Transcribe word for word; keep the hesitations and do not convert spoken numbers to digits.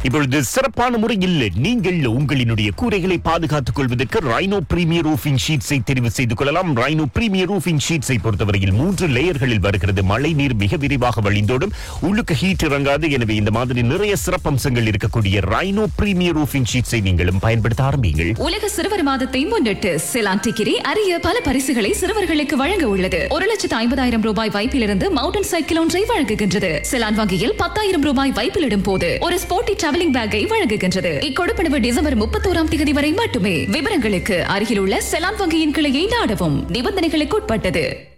இப்பொழுது சிறப்பான முறையில் நீங்கள் உங்களினுடைய கூரைகளை பாதுகாத்துக் கொள்வதற்கு ரைனோ பிரீமியர் ரூஃபிங் ஷீட்ஸை தெரிவு செய்து கொள்ளலாம். ரைனோ பிரீமியர் ரூஃபிங் ஷீட்ஸை பொறுத்தவரையில் மூன்று லேயர்களில் வருகிறது. மழை நீர் மிக விரைவாக வழிந்தோடும், உள்ளுக்கு ஹீட் இறங்காது. எனவே இந்த மாதிரி நிறைய சிறப்பம்சங்கள் இருக்கக்கூடிய ரைனோ பிரீமியர் ரூஃபிங் ஷீட்ஸை நீங்களும் பயன்படுத்த ஆரம்பிங்கள். உலக சிறுவர் மாதத்தை முன்னிட்டு செலான் டிகிரி அரிய பல பரிசுகளை சிறுவர்களுக்கு வழங்க உள்ளது. ஒரு லட்சத்து ஐம்பதாயிரம் ரூபாய் வைப்பிலிருந்து மவுண்டன் சைக்கிள் ஒன்றை வழங்குகின்றது. செலான் வங்கியில் பத்தாயிரம் ரூபாய் வைப்பிலிடும் போது ஒரு ஸ்போர்ட்டி டிராவலிங் பேக்கை வழங்குகின்றது. இக்கொடுப்பனவு டிசம்பர் முப்பத்தோராம் தேதி வரை மட்டுமே. விவரங்களுக்கு அருகில் உள்ள செலான் வங்கியின் கிளையை நாடவும். நிபந்தனைகளுக்கு உட்பட்டது.